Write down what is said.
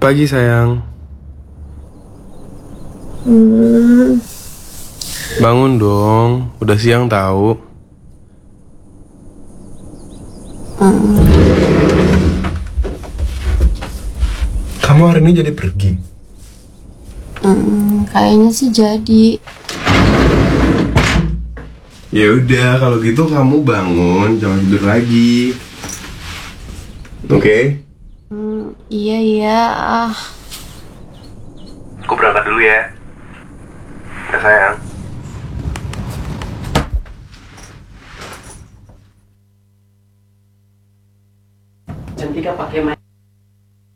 Pagi sayang. Bangun dong, udah siang tahu. Kamu hari ini jadi pergi? Kayaknya sih jadi. Ya udah, kalau gitu kamu bangun, jangan tidur lagi. Oke? Iya. Aku berangkat dulu ya. Ya sayang. Cantika pakai